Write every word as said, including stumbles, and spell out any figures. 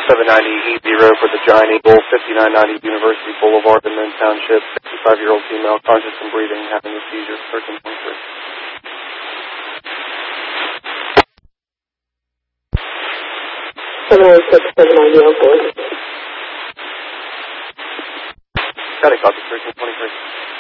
seven ninety Easy Road for the Giant Eagle, fifty-nine ninety University Boulevard, Inman Township, sixty-five-year-old female, conscious and breathing, having a seizure, thirteen twenty-three. seven oh six, seven ninety Oakwood. Got it, copy, thirteen twenty-three.